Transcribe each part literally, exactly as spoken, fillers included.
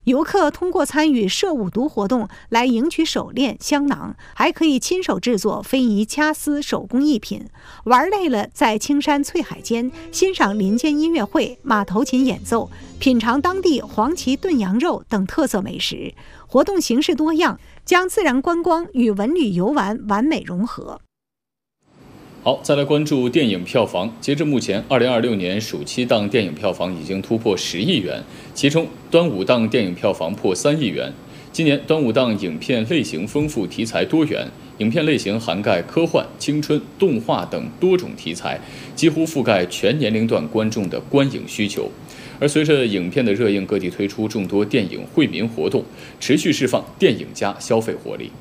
游客通过参与摄五毒活动来赢取手链、香囊，还可以亲手制作非遗掐丝手工艺品。玩累了，在青山翠海间欣赏林间音乐会、马头琴演奏，品尝当地黄芪炖羊肉等特色美食。活动形式多样，将自然观光与文旅游玩完美融合。 好，再来关注电影票房。截至目前，二零二六年暑期档电影票房已经突破十亿元，其中端午档电影票房破三亿元。今年端午档影片类型丰富，题材多元，影片类型涵盖科幻、青春、动画等多种题材，几乎覆盖全年龄段观众的观影需求。而随着影片的热映，各地推出众多电影惠民活动，持续释放电影加消费活力。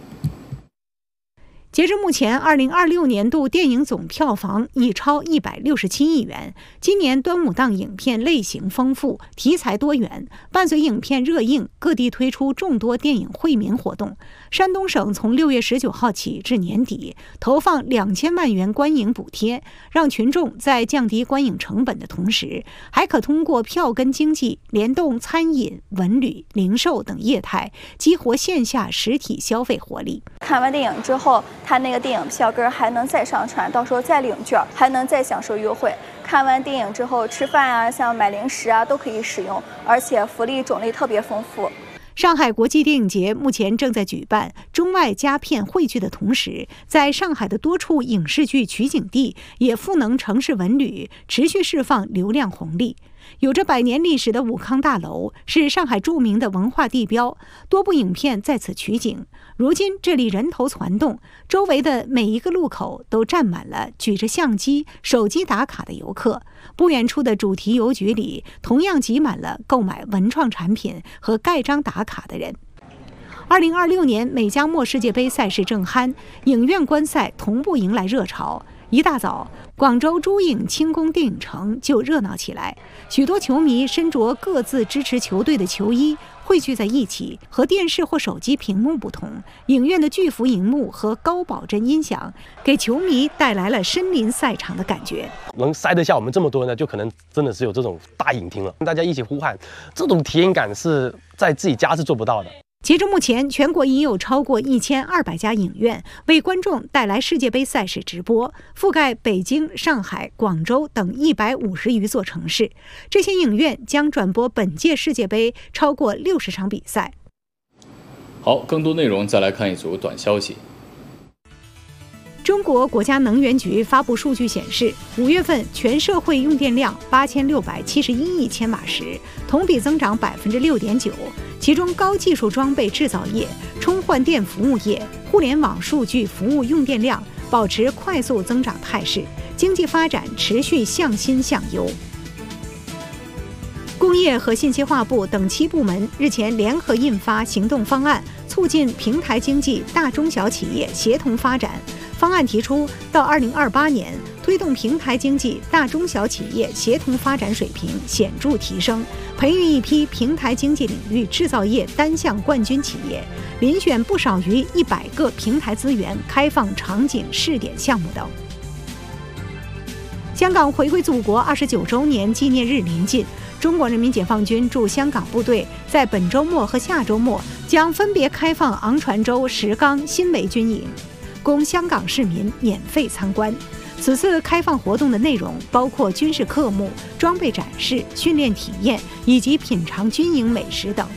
截至目前，二零二六年度电影总票房已超一百六十七亿元。今年端午档影片类型丰富，题材多元，伴随影片热映，各地推出众多电影惠民活动。山东省从六月十九号起至年底，投放两千万元观影补贴，让群众在降低观影成本的同时，还可通过票根经济联动餐饮、文旅、零售等业态，激活线下实体消费活力。 看完电影之后，他那个电影票根还能再上传，到时候再领券，还能再享受优惠。看完电影之后吃饭啊，像买零食啊都可以使用，而且福利种类特别丰富。 上海国际电影节目前正在举办中外佳片汇聚的同时，在上海的多处影视剧取景地也赋能城市文旅，持续释放流量红利。有着百年历史的武康大楼是上海著名的文化地标，多部影片在此取景。如今这里人头攒动，周围的每一个路口都站满了举着相机、手机打卡的游客。不远处的主题邮局里同样挤满了购买文创产品和盖章打卡的人。二零二六年美加墨世界杯赛事正酣，影院观赛同步迎来热潮。一大早，广州珠影轻工电影城就热闹起来，许多球迷身着各自支持球队的球衣汇聚在一起。和电视或手机屏幕不同，影院的巨幅荧幕和高保真音响给球迷带来了身临赛场的感觉。 能塞得下我们这么多人呢，就可能真的是有这种大影厅了，大家一起呼喊，这种体验感是在自己家是做不到的。 截至目前，全国已有超过一千二百家影院为观众带来世界杯赛事直播，覆盖北京、上海、广州等一百五十余座城市。这些影院将转播本届世界杯超过六十场比赛。 好，更多内容再来看一组短消息。 中国国家能源局发布数据显示，五月份全社会用电量八千六百七十一亿千瓦时，同比增长百分之六点九。其中，高技术装备制造业、充换电服务业、互联网数据服务用电量保持快速增长态势，经济发展持续向新向优。工业和信息化部等七部门日前联合印发行动方案，促进平台经济大中小企业协同发展。方案提出，到二零二八年，推动平台经济大中小企业协同发展水平显著提升，培育一批平台经济领域制造业单项冠军企业，遴选不少于一百个平台资源开放场景试点项目等。香港回归祖国二十九周年纪念日临近，中国人民解放军驻香港部队在本周末和下周末将分别开放昂船洲、石冈、新围军营，供香港市民免费参观。此次开放活动的内容包括军事科目、装备展示、训练体验以及品尝军营美食等。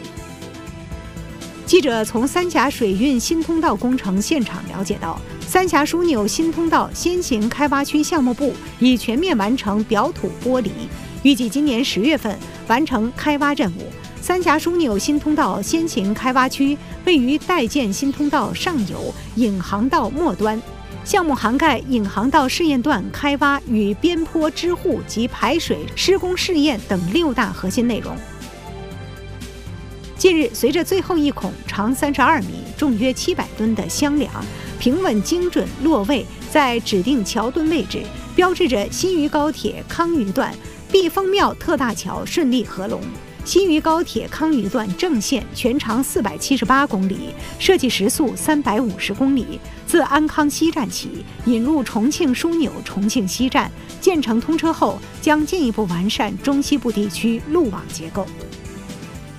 记者从三峡水运新通道工程现场了解到，三峡枢纽新通道先行开挖区项目部已全面完成表土剥离，预计今年十月份完成开挖任务。三峡枢纽新通道先行开挖区位于待建新通道上游引航道末端，项目涵盖引航道试验段开挖与边坡支护及排水施工试验等六大核心内容。近日，随着最后一孔长三十二米、重约七百吨的箱梁平稳精准落位在指定桥墩位置，标志着新余高铁康余段避风庙特大桥顺利合龙。新余高铁康余段正线全长四百七十八公里，设计时速三百五十公里，自安康西站起引入重庆枢纽重庆西站，建成通车后将进一步完善中西部地区路网结构。